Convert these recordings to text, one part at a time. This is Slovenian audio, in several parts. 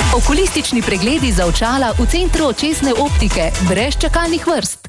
Okulistični pregledi za očala v centru očesne optike, brez čakalnih vrst.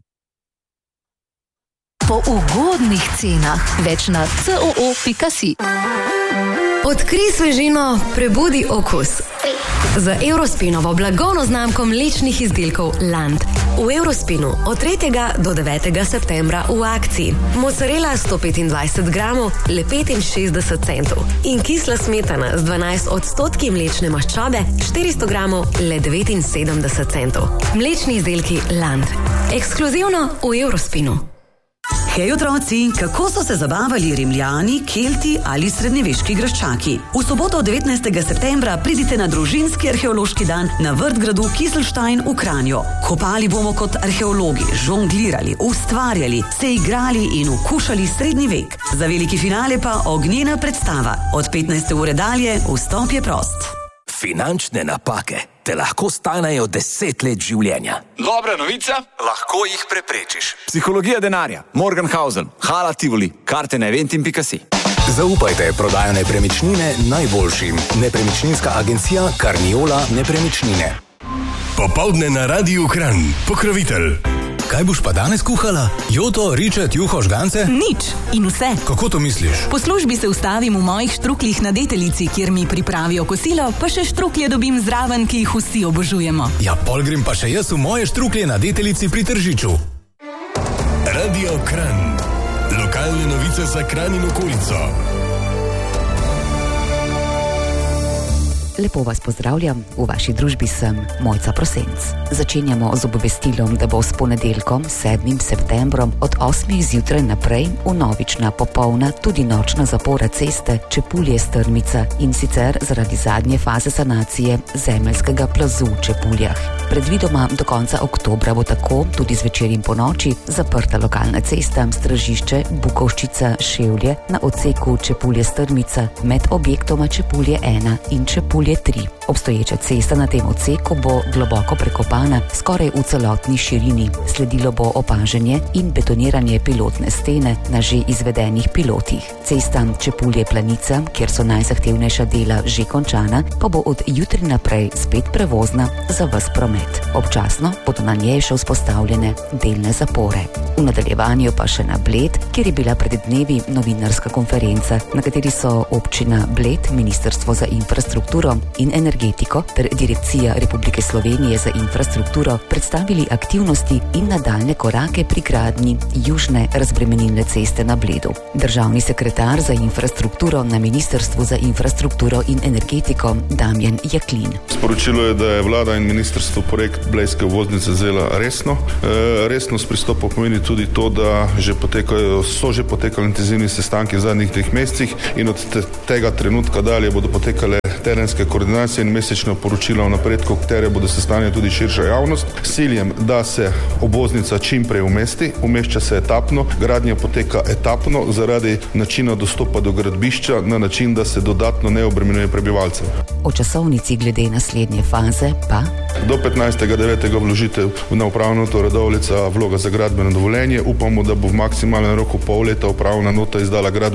Po ugodnih cenah, več na coo.si. Odkrij svežino, prebudi okus. Z Eurospinovo blagovno znamko mlečnih izdelkov Land. V Eurospinu od 3. do 9. septembra v akciji. Mozzarella 125 gramov, le 65 centov. In kisla smetana z 12% mlečne maščobe, 400 gramov, le 79 centov. Mlečni izdelki Land. Ekskluzivno v Eurospinu. Hej otroci, kako so se zabavali Rimljani, Kelti ali srednjeveški graščaki? V soboto 19. septembra pridite na družinski arheološki dan na vrt gradu Kieselstein v Kranju. Kopali bomo kot arheologi, žonglirali, ustvarjali, se igrali in okušali srednji vek. Za veliki finale pa ognjena predstava. Od 15. ure dalje vstop je prost. Finančne napake te lahko stanejo 10 let življenja. Dobra novica, lahko jih preprečiš. Psihologija denarja, Morgenhausen, Hala Tivoli, karte na eventim.si. Zaupajte prodajo nepremičnine najboljšim. Nepremičninska agencija Carniola Nepremičnine. Popoldne na Radiu Kranj, pokrovitelj. Kaj boš pa danes kuhala? Joto, ričet, juho, žgance? Nič in vse. Kako to misliš? Po službi se ustavim v mojih štruklih na Deteljici, kjer mi pripravijo kosilo, pa še štruklje dobim zraven, ki jih vsi obožujemo. Ja, pol grem pa še jaz v moje štruklje na Deteljici pri Tržiču. Radio Kranj. Lokalne novice za Kranj in okolico. Lepo vas pozdravljam, v vaši družbi sem Mojca Prosenc. Začenjamo z obvestilom, da bo s ponedeljkom, 7. septembrom, od 8. zjutraj naprej vnovična popolna tudi nočna zapora ceste Čepulje-Strmica in sicer zaradi zadnje faze sanacije zemeljskega plazu v Čepuljah. Predvidoma do konca oktobra bo tako tudi zvečer in ponoči zaprta lokalna cesta Stražišče Bukovščica-Ševlje na odseku Čepulje-Strmica med objektoma Čepulje 1 in Čepulje 3. Obstoječa cesta na tem odseku bo globoko prekopana skoraj v celotni širini. Sledilo bo opaženje in betoniranje pilotne stene na že izvedenih pilotih. Cesta Čepulje-Planica, kjer so najzahtevnejša dela že končana, pa bo od jutri naprej spet prevozna za ves promet. Občasno bodo na njej še vzpostavljene delne zapore. V nadaljevanju pa še na Bled, kjer je bila pred dnevi novinarska konferenca, na kateri so občina Bled, Ministrstvo za infrastrukturo in energetiko ter Direkcija Republike Slovenije za infrastrukturo predstavili aktivnosti in nadaljne korake pri gradnji južne razbremenilne ceste na Bledu. Državni sekretar za infrastrukturo na Ministrstvu za infrastrukturo in energetiko Damjan Jaklin. Sporočilo je, da je vlada in ministrstvo projekt blejske obvoznice vzela resno. Resnost pristopa pomeni tudi to, da so že potekali intenzivni sestanki v zadnjih 3 mesecih in od tega trenutka dalje bodo potekale terenske koordinacije in mesečno poročilo o napredku, katere bodo seznanjali tudi širša javnost, s ciljem, da se obvoznica čim prej umesti. Umešča se etapno, gradnja poteka etapno zaradi načina dostopa do gradbišča na način, da se dodatno ne obremenjuje prebivalcev. O časovnici glede naslednje faze pa? Do 15.9. vložitev na upravno noto Radovljica vloga za gradbeno dovoljenje. Upamo, da bo v maksimalnem roku pol leta upravna nota izdala gradbeno